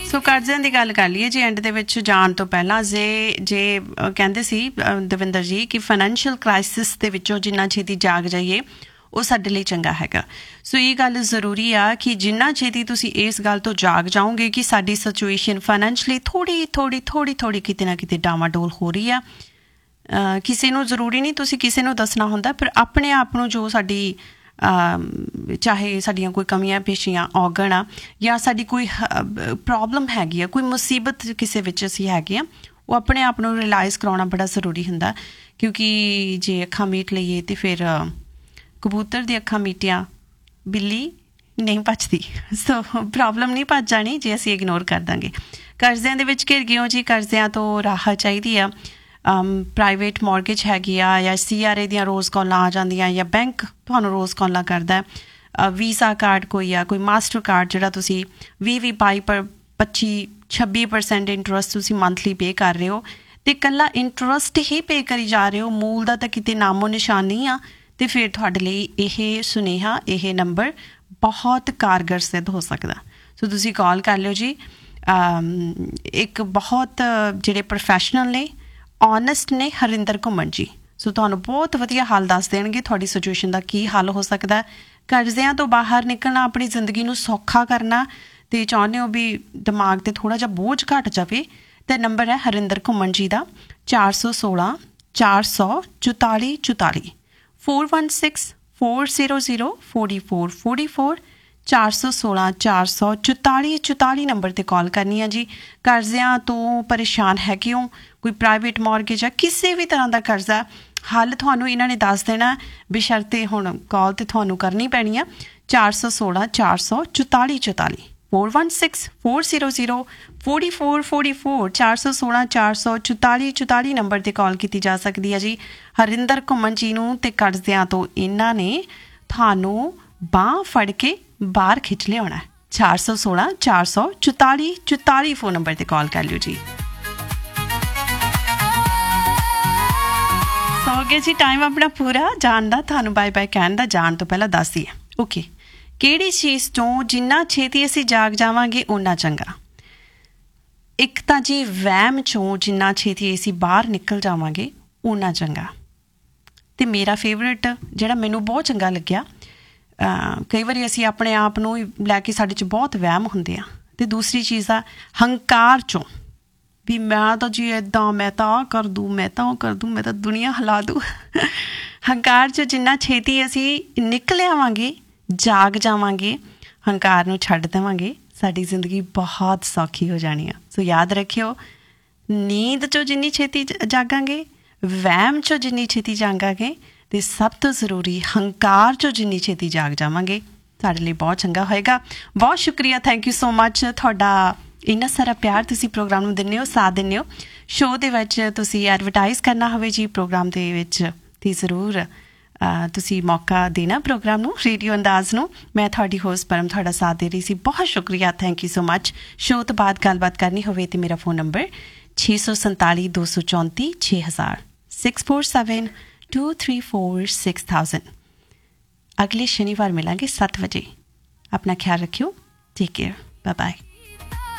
ਸੋ ਕਰਜ਼ਿਆਂ ਦੀ ਗੱਲ ਕਰ ਲਈਏ ਜੀ ਐਂਡ ਦੇ ਵਿੱਚ ਜਾਣ ਤੋਂ ਪਹਿਲਾਂ ਜੇ ਕਹਿੰਦੇ ਸੀ ਦਵਿੰਦਰ ਜੀ ਕਿ ਫਾਈਨੈਂਸ਼ੀਅਲ ਕ੍ਰਾਈਸਿਸ ਦੇ ਵਿੱਚੋਂ ਜਿੰਨਾ ਛੇਤੀ ਜਾਗ ਜਾਈਏ ਉਹ ਸਾਡੇ ਲਈ ਚੰਗਾ ਹੈਗਾ। ਸੋ ਇਹ ਗੱਲ ਜ਼ਰੂਰੀ ਆ ਕਿ ਜਿੰਨਾ ਛੇਤੀ ਤੁਸੀਂ ਇਸ ਗੱਲ ਤੋਂ ਜਾਗ ਜਾਓਗੇ ਕਿ ਸਾਡੀ ਸਿਚੁਏਸ਼ਨ ਫਾਈਨੈਂਸ਼ਲੀ ਥੋੜ੍ਹੀ ਕਿਤੇ ਨਾ ਕਿਤੇ ਡਾਵਾਡੋਲ ਹੋ ਰਹੀ ਆ, ਕਿਸੇ ਨੂੰ ਜ਼ਰੂਰੀ ਨਹੀਂ ਤੁਸੀਂ ਕਿਸੇ ਨੂੰ ਦੱਸਣਾ ਹੁੰਦਾ, ਪਰ ਆਪਣੇ ਆਪ ਨੂੰ ਜੋ ਸਾਡੀ ਚਾਹੇ ਸਾਡੀਆਂ ਕੋਈ ਕਮੀਆਂ ਪੇਸ਼ੀਆਂ ਔਗਣ ਆ ਜਾਂ ਸਾਡੀ ਕੋਈ ਪ੍ਰੋਬਲਮ ਹੈਗੀ ਆ, ਕੋਈ ਮੁਸੀਬਤ ਕਿਸੇ ਵਿੱਚ ਅਸੀਂ ਹੈਗੇ ਆ, ਉਹ ਆਪਣੇ ਆਪ ਨੂੰ ਰਿਲਾਈਜ਼ ਕਰਾਉਣਾ ਬੜਾ ਜ਼ਰੂਰੀ ਹੁੰਦਾ। ਕਿਉਂਕਿ ਜੇ ਅੱਖਾਂ ਮੀਟ ਲਈਏ ਤਾਂ ਫਿਰ ਕਬੂਤਰ ਦੀ ਅੱਖਾਂ ਮੀਟੀਆਂ ਬਿੱਲੀ ਨਹੀਂ ਭੱਜਦੀ। ਸੋ ਪ੍ਰੋਬਲਮ ਨਹੀਂ ਭੱਜ ਜਾਣੀ ਜੇ ਅਸੀਂ ਇਗਨੋਰ ਕਰ ਦਾਂਗੇ। ਕਰਜ਼ਿਆਂ ਦੇ ਵਿੱਚ ਘਿਰ ਗਏ ਹੋ ਜੀ, ਕਰਜ਼ਿਆਂ ਤੋਂ ਰਾਹਤ ਚਾਹੀਦੀ ਆ। ਪ੍ਰਾਈਵੇਟ ਮੌਰਗੇਜ ਹੈਗੀ ਆ ਜਾਂ CRA ਦੀਆਂ ਰੋਜ਼ ਕਾਲਾਂ ਆ ਜਾਂਦੀਆਂ ਜਾਂ ਬੈਂਕ ਤੁਹਾਨੂੰ ਰੋਜ਼ ਕਾਲਾਂ ਕਰਦਾ, ਵੀਜ਼ਾ ਕਾਰਡ ਕੋਈ ਆ, ਕੋਈ ਮਾਸਟਰ ਕਾਰਡ ਜਿਹੜਾ ਤੁਸੀਂ 25-26% ਇੰਟਰਸਟ ਤੁਸੀਂ ਮੰਥਲੀ ਪੇ ਕਰ ਰਹੇ ਹੋ ਅਤੇ ਇਕੱਲਾ ਇੰਟਰਸਟ ਹੀ ਪੇ ਕਰੀ ਜਾ ਰਹੇ ਹੋ, ਮੂਲ ਦਾ ਤਾਂ ਕਿਤੇ ਨਾਮੋ ਨਿਸ਼ਾਨ ਨਹੀਂ ਆ। ਅਤੇ ਫਿਰ ਤੁਹਾਡੇ ਲਈ ਇਹ ਸੁਨੇਹਾ, ਇਹ ਨੰਬਰ ਬਹੁਤ ਕਾਰਗਰ ਸਿੱਧ ਹੋ ਸਕਦਾ। ਸੋ ਤੁਸੀਂ ਕਾਲ ਕਰ ਲਿਓ ਜੀ। ਇੱਕ ਬਹੁਤ ਜਿਹੜੇ ਪ੍ਰੋਫੈਸ਼ਨਲ ਨੇ, ਓਨੈਸਟ ਨੇ, ਹਰਿੰਦਰ ਘੁੰਮਣ ਜੀ। ਸੋ ਤੁਹਾਨੂੰ ਬਹੁਤ ਵਧੀਆ ਹੱਲ ਦੱਸ ਦੇਣਗੇ ਤੁਹਾਡੀ ਸਿਚੁਏਸ਼ਨ ਦਾ ਕੀ ਹੱਲ ਹੋ ਸਕਦਾ। ਕਰਜ਼ਿਆਂ ਤੋਂ ਬਾਹਰ ਨਿਕਲਣਾ, ਆਪਣੀ ਜ਼ਿੰਦਗੀ ਨੂੰ ਸੌਖਾ ਕਰਨਾ ਅਤੇ ਚਾਹੁੰਦੇ ਹੋ ਵੀ ਦਿਮਾਗ 'ਤੇ ਥੋੜ੍ਹਾ ਜਿਹਾ ਬੋਝ ਘੱਟ ਜਾਵੇ, ਅਤੇ ਨੰਬਰ ਹੈ ਹਰਿੰਦਰ ਘੁੰਮਣ ਜੀ ਦਾ 416 444 44 416 400 4444 416 444 44 ਨੰਬਰ 'ਤੇ ਕਾਲ ਕਰਨੀ ਆ ਜੀ। ਕਰਜ਼ਿਆਂ ਤੋਂ ਪਰੇਸ਼ਾਨ ਹੈਗੇ ਹੋ, ਕੋਈ ਪ੍ਰਾਈਵੇਟ ਮੌਰਗੇਜ ਆ, ਕਿਸੇ ਵੀ ਤਰ੍ਹਾਂ ਦਾ ਕਰਜ਼ਾ, ਹੱਲ ਤੁਹਾਨੂੰ ਇਹਨਾਂ ਨੇ ਦੱਸ ਦੇਣਾ, ਬਸ਼ਰਤੇ ਹੁਣ ਕਾਲ 'ਤੇ ਤੁਹਾਨੂੰ ਕਰਨੀ ਪੈਣੀ ਆ। 416 444 44 416 400 4444 416 444 44 ਨੰਬਰ 'ਤੇ ਕਾਲ ਕੀਤੀ ਜਾ ਸਕਦੀ ਹੈ ਜੀ ਹਰਿੰਦਰ ਘੁੰਮਣ ਜੀ ਨੂੰ। ਅਤੇ ਕਰਜ਼ਿਆਂ ਤੋਂ ਇਹਨਾਂ ਨੇ ਤੁਹਾਨੂੰ ਬਾਂਹ ਫੜ ਕੇ ਬਾਹਰ ਖਿੱਚ ਲਿਆਉਣਾ। 416 444 44 ਫੋਨ ਨੰਬਰ 'ਤੇ ਕਾਲ ਕਰ ਲਿਓ ਜੀ। ਹੋ ਗਿਆ ਜੀ ਟਾਈਮ ਆਪਣਾ ਪੂਰਾ ਜਾਣ ਦਾ, ਤੁਹਾਨੂੰ ਬਾਏ ਬਾਏ ਕਹਿਣ ਦਾ। ਜਾਣ ਤੋਂ ਪਹਿਲਾਂ ਦੱਸ ਦਈਏ ਓਕੇ, ਕਿਹੜੀ ਚੀਜ਼ ਤੋਂ ਜਿੰਨਾ ਛੇਤੀ ਅਸੀਂ ਜਾਗ ਜਾਵਾਂਗੇ ਓਨਾ ਚੰਗਾ। ਇੱਕ ਤਾਂ ਜੀ ਵਹਿਮ 'ਚੋਂ ਜਿੰਨਾ ਛੇਤੀ ਅਸੀਂ ਬਾਹਰ ਨਿਕਲ ਜਾਵਾਂਗੇ ਓਨਾ ਚੰਗਾ। ਅਤੇ ਮੇਰਾ ਫੇਵਰੇਟ ਜਿਹੜਾ ਮੈਨੂੰ ਬਹੁਤ ਚੰਗਾ ਲੱਗਿਆ, ਕਈ ਵਾਰੀ ਅਸੀਂ ਆਪਣੇ ਆਪ ਨੂੰ ਲੈ ਕੇ ਸਾਡੇ 'ਚ ਬਹੁਤ ਵਹਿਮ ਹੁੰਦੇ ਆ। ਅਤੇ ਦੂਸਰੀ ਚੀਜ਼ ਆ ਹੰਕਾਰ 'ਚੋਂ ਵੀ ਮੈਂ ਤਾਂ ਜੀ ਇੱਦਾਂ, ਮੈਂ ਤਾਂ ਆਹ ਕਰ ਦੂੰ, ਮੈਂ ਤਾਂ ਉਹ ਕਰ ਦੂੰ, ਮੈਂ ਤਾਂ ਦੁਨੀਆ ਹਿਲਾ ਦੂੰ। ਹੰਕਾਰ 'ਚੋਂ ਜਿੰਨਾ ਛੇਤੀ ਅਸੀਂ ਨਿਕਲ ਆਵਾਂਗੇ, ਜਾਗ ਜਾਵਾਂਗੇ, ਹੰਕਾਰ ਨੂੰ ਛੱਡ ਦੇਵਾਂਗੇ, ਸਾਡੀ ਜ਼ਿੰਦਗੀ ਬਹੁਤ ਸੌਖੀ ਹੋ ਜਾਣੀ ਆ। ਸੋ ਯਾਦ ਰੱਖਿਓ, ਨੀਂਦ 'ਚੋਂ ਜਿੰਨੀ ਛੇਤੀ ਜਾਗਾਂਗੇ, ਵਹਿਮ 'ਚੋਂ ਜਿੰਨੀ ਛੇਤੀ ਜਾਗਾਂਗੇ, ਅਤੇ ਸਭ ਤੋਂ ਜ਼ਰੂਰੀ ਹੰਕਾਰ 'ਚੋਂ ਜਿੰਨੀ ਛੇਤੀ ਜਾਗ ਜਾਵਾਂਗੇ, ਸਾਡੇ ਲਈ ਬਹੁਤ ਚੰਗਾ ਹੋਏਗਾ। ਬਹੁਤ ਸ਼ੁਕਰੀਆ, ਥੈਂਕ ਯੂ ਸੋ ਮੱਚ। ਤੁਹਾਡਾ ਇੰਨਾ ਸਾਰਾ ਪਿਆਰ ਤੁਸੀਂ ਪ੍ਰੋਗਰਾਮ ਨੂੰ ਦਿੰਦੇ ਹੋ, ਸਾਥ ਦਿੰਦੇ ਹੋ। ਸ਼ੋਅ ਦੇ ਵਿੱਚ ਤੁਸੀਂ ਐਡਵਰਟਾਈਜ਼ ਕਰਨਾ ਹੋਵੇ ਜੀ ਪ੍ਰੋਗਰਾਮ ਦੇ ਵਿੱਚ, ਅਤੇ ਜ਼ਰੂਰ ਤੁਸੀਂ ਮੌਕਾ ਦੇਣਾ ਪ੍ਰੋਗਰਾਮ ਨੂੰ, ਰੇਡੀਓ ਅੰਦਾਜ਼ ਨੂੰ। ਮੈਂ ਤੁਹਾਡੀ ਹੋਸਟ ਪਰਮ ਤੁਹਾਡਾ ਸਾਥ ਦੇ ਰਹੀ ਸੀ। ਬਹੁਤ ਸ਼ੁਕਰੀਆ, thank you so much. Show ਤੋਂ ਬਾਅਦ ਗੱਲਬਾਤ ਕਰਨੀ ਹੋਵੇ ਤਾਂ ਮੇਰਾ ਫ਼ੋਨ ਨੰਬਰ 647 234 6000 647 234 6000। ਅਗਲੇ ਸ਼ਨੀਵਾਰ ਮਿਲਾਂਗੇ 7 ਵਜੇ। ਆਪਣਾ ਖਿਆਲ ਰੱਖਿਓ। Take care, bye bye.